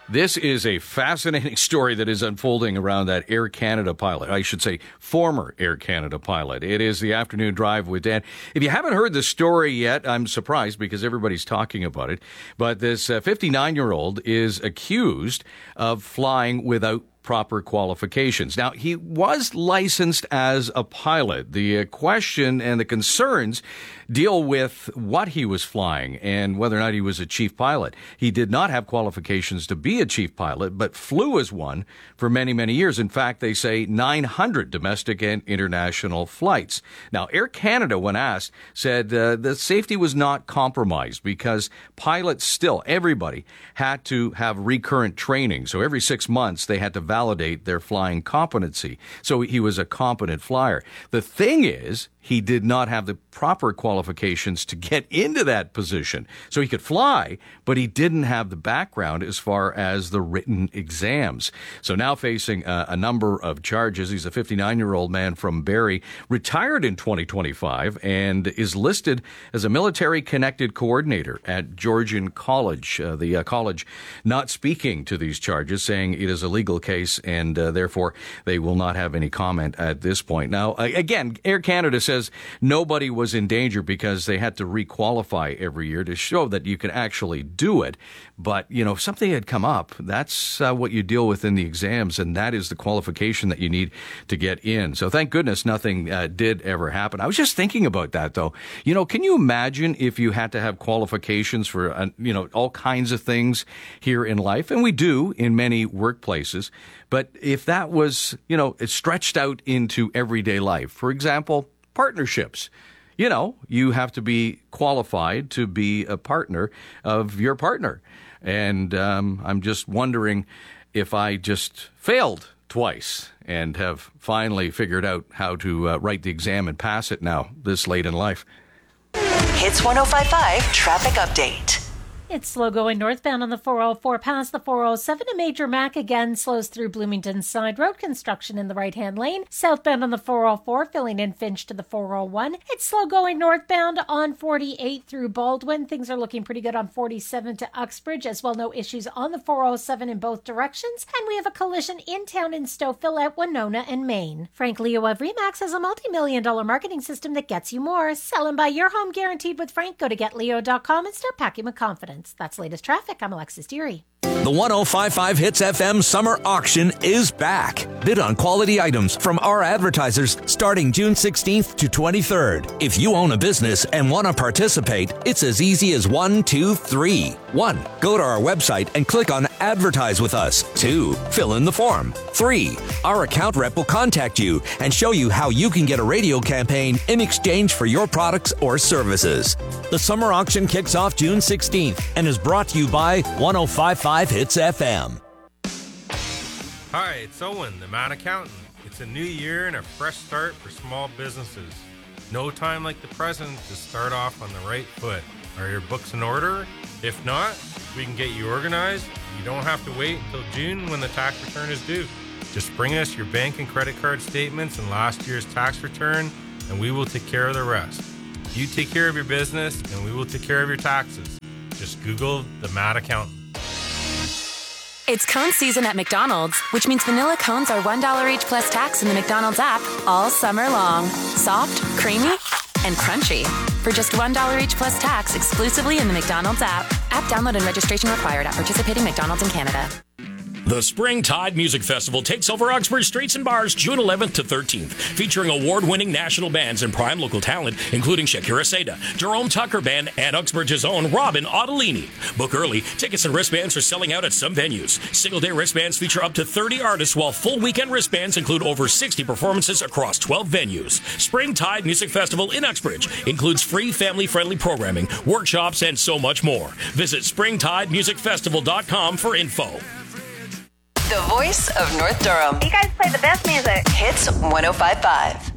This is a fascinating story that is unfolding around that Air Canada pilot. I should say former Air Canada pilot. It is the Afternoon Drive with Dan. If you haven't heard the story yet, I'm surprised because everybody's talking about it. But this 59-year-old is accused of flying without proper qualifications. Now, he was licensed as a pilot. The question and the concerns deal with what he was flying and whether or not he was a chief pilot. He did not have qualifications to be a chief pilot, but flew as one for many, many years. In fact, they say 900 domestic and international flights. Now, Air Canada, when asked, said the safety was not compromised because pilots still, everybody, had to have recurrent training. So every 6 months, they had to validate their flying competency. So he was a competent flyer. The thing is, he did not have the proper qualifications to get into that position. So he could fly, but he didn't have the background as far as the written exams. So now facing a number of charges. He's a 59-year-old man from Barrie, retired in 2025, and is listed as a military-connected coordinator at Georgian College. The college not speaking to these charges, saying it is a legal case, and therefore they will not have any comment at this point. Now, again, Air Canada says nobody was in danger because they had to requalify every year to show that you could actually do it. But, you know, if something had come up, that's what you deal with in the exams, and that is the qualification that you need to get in. So thank goodness nothing did ever happen. I was just thinking about that, though. You know, can you imagine if you had to have qualifications for, all kinds of things here in life? And we do in many workplaces. But if that was, it stretched out into everyday life, for example, partnerships. You have to be qualified to be a partner of your partner. And I'm just wondering if I just failed twice and have finally figured out how to write the exam and pass it now, this late in life. Hits 105.5 traffic update. It's slow going northbound on the 404 past the 407. A major Mac again slows through Bloomington Side Road. Construction in the right-hand lane. Southbound on the 404, filling in Finch to the 401. It's slow going northbound on 48 through Baldwin. Things are looking pretty good on 47 to Uxbridge. As well, no issues on the 407 in both directions. And we have a collision in town in Stouffville at Winona and Maine. Frank Leo of RE/MAX has a multi-million-dollar marketing system that gets you more. Sell and buy your home guaranteed with Frank. Go to getleo.com and start packing with confidence. That's latest traffic. I'm Alexis Deary. The 105.5 Hits FM summer auction is back. Bid on quality items from our advertisers starting June 16th to 23rd. If you own a business and want to participate, it's as easy as 1, 2, 3. 1. Go to our website and click on Advertise with Us. 2. Fill in the form. 3. Our account rep will contact you and show you how you can get a radio campaign in exchange for your products or services. The summer auction kicks off June 16th and is brought to you by 105.5 Hits FM. Hi, it's Owen, the Mad Accountant. It's a new year and a fresh start for small businesses. No time like the present to start off on the right foot. Are your books in order? If not, we can get you organized. You don't have to wait until June when the tax return is due. Just bring us your bank and credit card statements and last year's tax return, and we will take care of the rest. You take care of your business, and we will take care of your taxes. Just Google the Mad Accountant. It's cone season at McDonald's, which means vanilla cones are $1 each plus tax in the McDonald's app all summer long. Soft, creamy, and crunchy. For just $1 each plus tax exclusively in the McDonald's app. App download and registration required at participating McDonald's in Canada. The Springtide Music Festival takes over Uxbridge streets and bars June 11th to 13th, featuring award-winning national bands and prime local talent, including Shakira Seda, Jerome Tucker Band, and Uxbridge's own Robin Ottolini. Book early. Tickets and wristbands are selling out at some venues. Single-day wristbands feature up to 30 artists, while full weekend wristbands include over 60 performances across 12 venues. Springtide Music Festival in Uxbridge includes free family-friendly programming, workshops, and so much more. Visit springtidemusicfestival.com for info. The voice of North Durham. You guys play the best music. Hits 105.5.